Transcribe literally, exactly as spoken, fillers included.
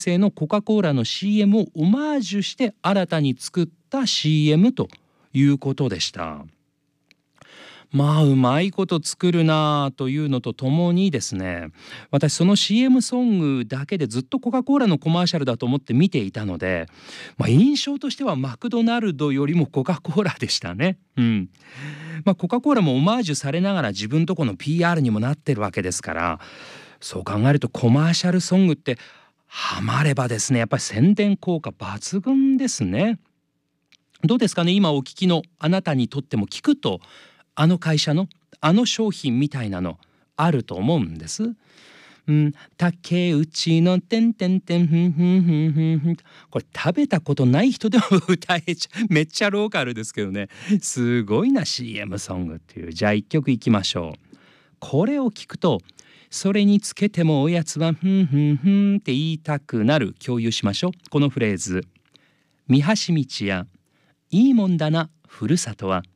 製のコカ・コーラの シーエム をオマージュして新たに作った シーエム ということでした。まあうまいこと作るなあというのとともにですね、私その シーエム ソングだけでずっとコカ・コーラのコマーシャルだと思って見ていたので、まあ、印象としてはマクドナルドよりもコカ・コーラでしたね。うんまあ、コカ・コーラもオマージュされながら自分とこの ピーアール にもなってるわけですから、そう考えるとコマーシャルソングってハマればですね、やっぱり宣伝効果抜群ですね。どうですかね、今お聞きのあなたにとっても聞くとあの会社のあの商品みたいなのあると思うんです。うん、竹内のてんてんてんふんふんふんふんふん、これ食べたことない人でも歌えちゃう、めっちゃローカルですけどね、すごいな シーエム ソングっていう。じゃあ一曲いきましょう。これを聞くとそれにつけてもおやつはふんふんふんって言いたくなる。共有しましょう。このフレーズ、三橋道やいいもんだなふるさとは